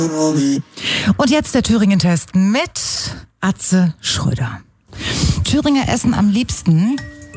Und jetzt der Thüringen-Test mit Atze Schröder. Thüringer essen am liebsten...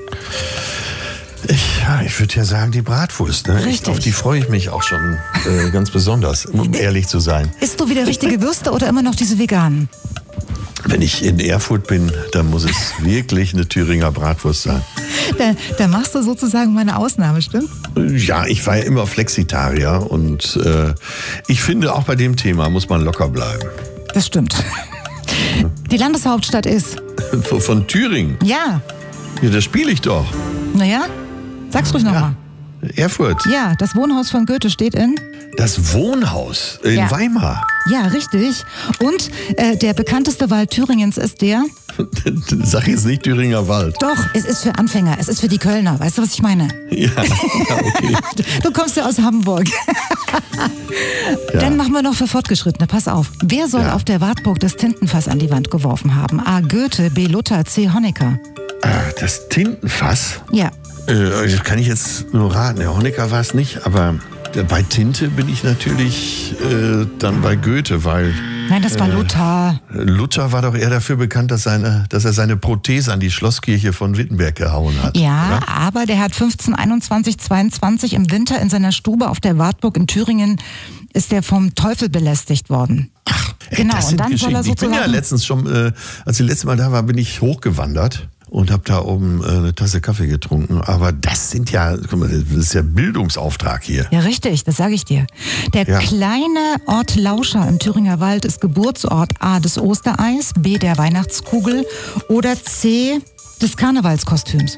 Ich würde ja sagen, die Bratwurst. Ne? Richtig. Auf die freue ich mich auch schon ganz besonders, um ehrlich zu sein. Isst du wieder richtige Würste oder immer noch diese veganen? Wenn ich in Erfurt bin, dann muss es wirklich eine Thüringer Bratwurst sein. Da machst du sozusagen meine Ausnahme, stimmt? Ja, ich war ja immer Flexitarier und ich finde, auch bei dem Thema muss man locker bleiben. Das stimmt. Die Landeshauptstadt ist? Von Thüringen? Ja. Ja, da spiele ich doch. Naja, sag's ruhig nochmal. Erfurt. Ja, das Wohnhaus von Goethe steht in? Das Wohnhaus in Weimar. Ja, richtig. Und der bekannteste Wald Thüringens ist der? Sag jetzt nicht Thüringer Wald. Doch, es ist für Anfänger, es ist für die Kölner. Weißt du, was ich meine? Ja, okay. Du kommst ja aus Hamburg. Ja. Dann machen wir noch für Fortgeschrittene. Pass auf. Wer soll auf der Wartburg das Tintenfass an die Wand geworfen haben? A. Goethe, B. Luther, C. Honecker. Das Tintenfass? Ja. Das kann ich jetzt nur raten. Der Honecker war es nicht, aber bei Tinte bin ich natürlich dann bei Goethe, weil... Nein, das war Luther. Luther war doch eher dafür bekannt, dass er seine Prothese an die Schlosskirche von Wittenberg gehauen hat. Ja, oder? aber der hat 1521/22 im Winter in seiner Stube auf der Wartburg in Thüringen ist der vom Teufel belästigt worden. Ach, genau. das Und dann soll er ich bin ja letztens schon, als ich letztes Mal da war, bin ich hochgewandert und habe da oben eine Tasse Kaffee getrunken. Aber das sind ja, guck mal, das ist ja Bildungsauftrag hier. Ja, richtig, das sage ich dir. Der kleine Ort Lauscha im Thüringer Wald ist Geburtsort A des Ostereis, B der Weihnachtskugel oder C des Karnevalskostüms.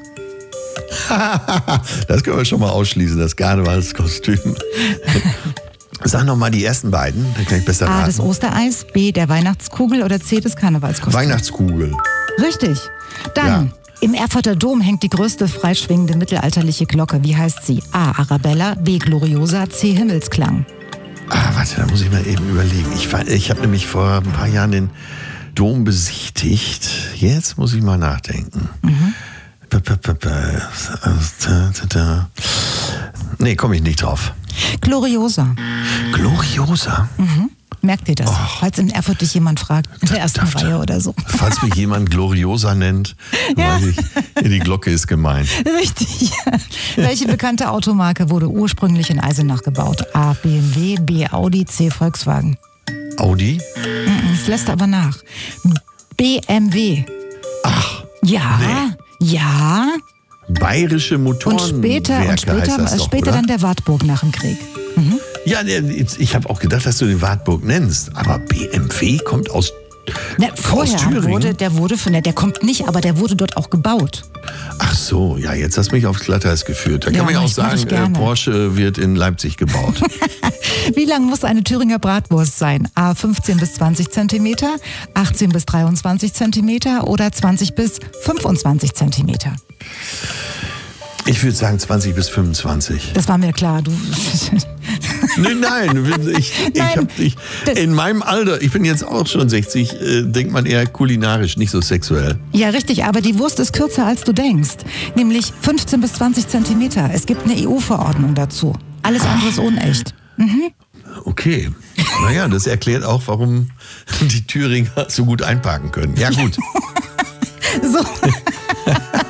Das können wir schon mal ausschließen, das Karnevalskostüm. Sag noch mal die ersten beiden, dann kann ich besser raten. A des Ostereis, B der Weihnachtskugel oder C des Karnevalskostüms. Weihnachtskugel. Richtig. Dann, im Erfurter Dom hängt die größte freischwingende mittelalterliche Glocke. Wie heißt sie? A. Arabella, B. Gloriosa, C. Himmelsklang. Warte, da muss ich mal eben überlegen. Ich habe nämlich vor ein paar Jahren den Dom besichtigt. Jetzt muss ich mal nachdenken. Nee, komme ich nicht drauf. Gloriosa. Gloriosa? Mhm. Merkt ihr das? Falls in Erfurt dich jemand fragt, in der ersten Reihe oder so. Falls mich jemand Gloriosa nennt, weiß ich, die Glocke ist gemeint. Richtig. Welche bekannte Automarke wurde ursprünglich in Eisenach gebaut? A. BMW, B. Audi, C. Volkswagen. Audi? Das lässt aber nach. BMW. Ach. Ja, ja. Bayerische Motorenwerke Und später dann der Wartburg nach dem Krieg. Mhm. Ja, ich habe auch gedacht, dass du den Wartburg nennst, aber BMW kommt aus Vorher der kommt nicht, aber der wurde dort auch gebaut. Ach so, ja, jetzt hast du mich aufs Glatteis geführt. Da kann man ja auch sagen, Porsche wird in Leipzig gebaut. Wie lang muss eine Thüringer Bratwurst sein? A 15 bis 20 Zentimeter, 18 bis 23 Zentimeter oder 20 bis 25 Zentimeter? Ich würde sagen 20 bis 25. Das war mir klar. Nein, in meinem Alter, ich bin jetzt auch schon 60, denkt man eher kulinarisch, nicht so sexuell. Ja, richtig, aber die Wurst ist kürzer, als du denkst. Nämlich 15 bis 20 Zentimeter. Es gibt eine EU-Verordnung dazu. Alles andere ist unecht. Mhm. Okay. Naja, das erklärt auch, warum die Thüringer so gut einparken können. Ja, gut. So.